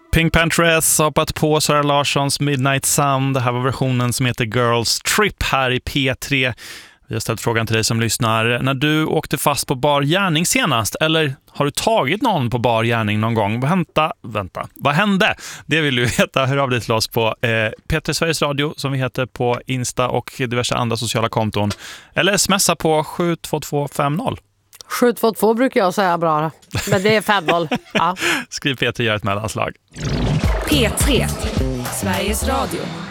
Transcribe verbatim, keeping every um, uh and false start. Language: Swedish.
Pink Panthers har hoppat på Sara Larssons Midnight Sun. Det här var versionen som heter Girls Trip här i P tre. Vi har ställt frågan till dig som lyssnar. När du åkte fast på bar gärning senast, eller har du tagit någon på bar gärning någon gång? Vänta, vänta. Vad hände? Det vill du veta. Hör av dig till oss på eh, P tre Sveriges Radio som vi heter på Insta och diverse andra sociala konton. Eller smsa på sju två två fem noll. sju två två brukar jag säga bra. Men det är fem noll. Ja. Skriv P tre, gör ett mellanslag. P tre, Sveriges Radio.